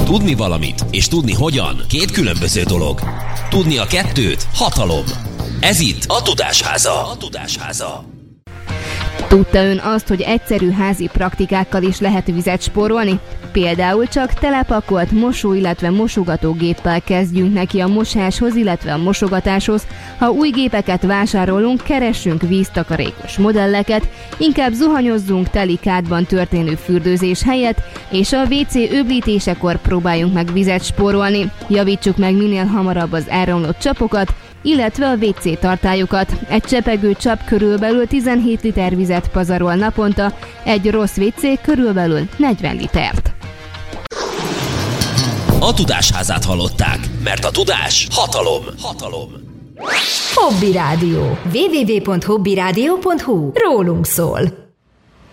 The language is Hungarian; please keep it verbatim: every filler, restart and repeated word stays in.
Tudni valamit és tudni hogyan két különböző dolog. Tudni a kettőt hatalom. Ez itt a Tudásháza. A Tudásháza. Tudta ön azt, hogy egyszerű házi praktikákkal is lehet vizet spórolni? Például csak telepakolt mosó, illetve mosogatógéppel kezdjünk neki a mosáshoz, illetve a mosogatáshoz. Ha új gépeket vásárolunk, keressünk víztakarékos modelleket, inkább zuhanyozzunk teli kádban történő fürdőzés helyett, és a vé cé öblítésekor próbáljunk meg vizet spórolni. Javítsuk meg minél hamarabb az elromlott csapokat, illetve a vé cé tartályokat. Egy csepegő csap körülbelül tizenhét liter vizet pazarol naponta, egy rossz vé cé körülbelül negyven litert. A Tudásházát hallották, mert a tudás hatalom. Hatalom. Hobby Rádió. double-u double-u double-u pont hobby rádió pont hu. Rólunk szól.